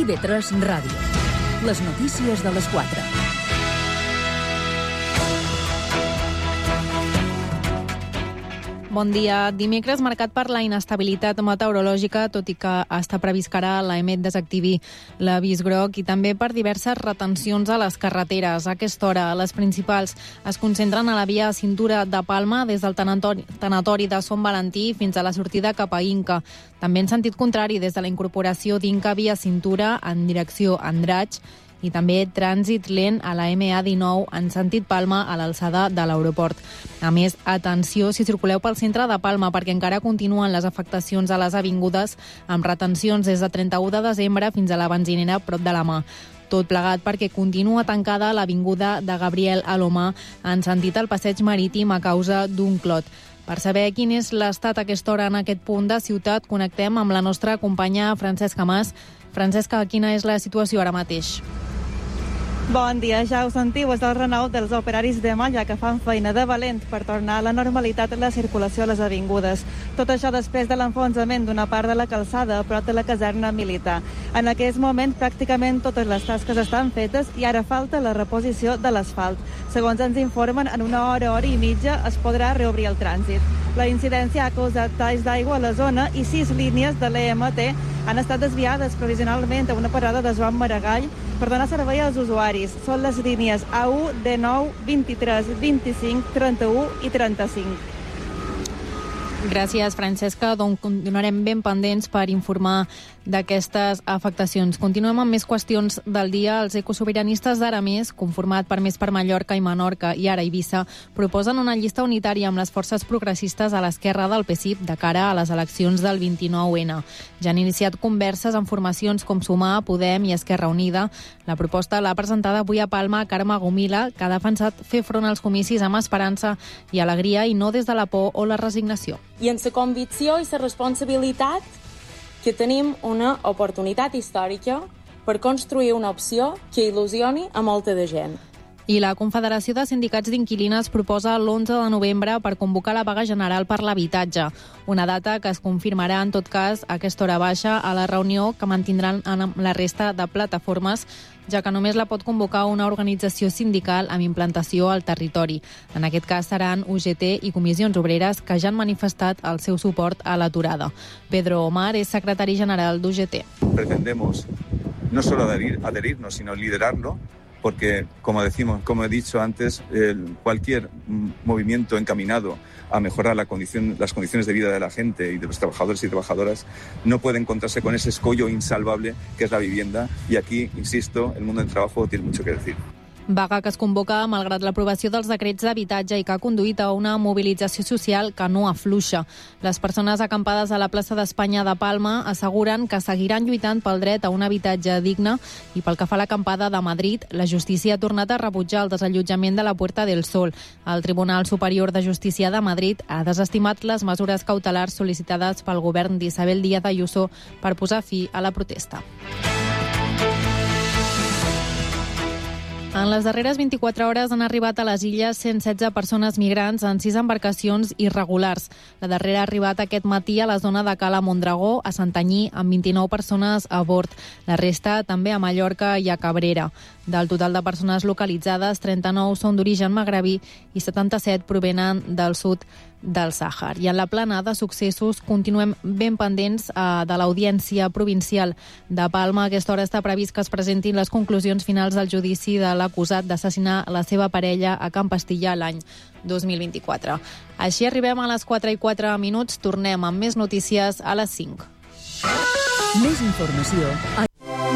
IB3 Ràdio. Les notícies de les 4. Bon dia. Dimecres marcat per la inestabilitat meteorològica, tot i que està previst que ara l'EMET desactivi l'avís groc, i també per diverses retencions a les carreteres. A aquesta hora, les principals es concentren a la via Cintura de Palma, des del tanatori de Sant Valentí fins a la sortida cap a Inca. També en sentit contrari, des de la incorporació d'Inca via Cintura en direcció Andratx, i també trànsit lent a la MA19 en sentit Palma a l'alçada de l'aeroport. A més, atenció si circuleu pel centre de Palma, perquè encara continuen les afectacions a les avingudes amb retencions des de 31 de desembre fins a la benzinera prop de la Mà. Tot plegat perquè continua tancada l'avinguda de Gabriel Alomar en sentit al passeig marítim a causa d'un clot. Per saber quin és l'estat a aquesta hora en aquest punt de ciutat, connectem amb la nostra companya Francesca Mas. Francesca, quina és la situació ara mateix? Bon dia, ja ho sentiu, és el renou dels operaris de Malla que fan feina de valent per tornar a la normalitat la circulació a les avingudes. Tot això després de l'enfonsament d'una part de la calçada a prop de la caserna militar. En aquest moment pràcticament totes les tasques estan fetes i ara falta la reposició de l'asfalt. Segons ens informen, en una hora i mitja es podrà reobrir el trànsit. La incidència ha causat talls d'aigua a la zona i 6 línies de l'EMT han estat desviades provisionalment a una parada de Joan Maragall per donar servei als usuaris. Són les línies A1, D9, 23, 25, 31 i 35. Gràcies, Francesca. Doncs continuarem ben pendents per informar d'aquestes afectacions. Continuem amb més qüestions del dia. Els ecosobiranistes d'Aramés, conformat per Més per Mallorca i Menorca i ara Eivissa, proposen una llista unitària amb les forces progressistes a l'esquerra del PSIP de cara a les eleccions del 29N. Ja han iniciat converses amb formacions com Sumar, Podem i Esquerra Unida. La proposta l'ha presentada avui a Palma Carme Gomila, que ha defensat fer front als comicis amb esperança i alegria i no des de la por o la resignació. I en la convicció i la responsabilitat que tenim una oportunitat històrica per construir una opció que il·lusioni a molta de gent. I la Confederació de Sindicats d'Inquilines proposa l'11 de novembre per convocar la vaga general per l'habitatge, una data que es confirmarà en tot cas a aquesta hora baixa a la reunió que mantindran amb la resta de plataformes, ja que només la pot convocar una organització sindical amb implantació al territori. En aquest cas seran UGT i comissions obreres que ja han manifestat el seu suport a l'aturada. Pedro Omar és secretari general d'UGT. Pretendemos no solo adherirnos, sino liderarlo, porque, como he dicho antes, cualquier movimiento encaminado a mejorar las condiciones de vida de la gente y de los trabajadores y trabajadoras no puede encontrarse con ese escollo insalvable que es la vivienda. Y aquí, insisto, el mundo del trabajo tiene mucho que decir. Vaga que es convoca malgrat l'aprovació dels decrets d'habitatge i que ha conduït a una mobilització social que no afluixa. Les persones acampades a la plaça d'Espanya de Palma asseguren que seguiran lluitant pel dret a un habitatge digne, i pel que fa a l'acampada de Madrid, la justícia ha tornat a rebutjar el desallotjament de la Puerta del Sol. El Tribunal Superior de Justícia de Madrid ha desestimat les mesures cautelars sol·licitades pel govern d'Isabel Díaz Ayuso per posar fi a la protesta. En les darreres 24 hores han arribat a les illes 116 persones migrants en 6 embarcacions irregulars. La darrera ha arribat aquest matí a la zona de Cala Mondragó, a Santanyí, amb 29 persones a bord. La resta també a Mallorca i a Cabrera. Del total de persones localitzades, 39 són d'origen magrebí i 77 provenen del sud del Sàhara. I en la plana de successos continuem ben pendents de l'Audiència Provincial de Palma. A aquesta hora està previst que es presentin les conclusions finals del judici de l'acusat d'assassinar la seva parella a Can Pastilla l'any 2024. Així arribem a les 4:04. Tornem amb més notícies a les 5. Més informació